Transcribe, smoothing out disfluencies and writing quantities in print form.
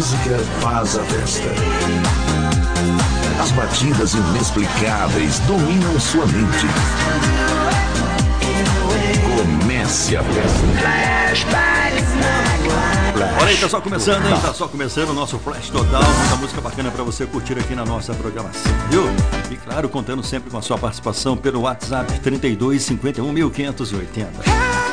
música faz a festa. As batidas inexplicáveis dominam sua mente. Comece a festa. Olha aí, tá só começando, hein? Tá só começando o nosso Flash Total. Muita música bacana pra você curtir aqui na nossa programação, viu? E claro, contando sempre com a sua participação pelo WhatsApp 32 51 1580.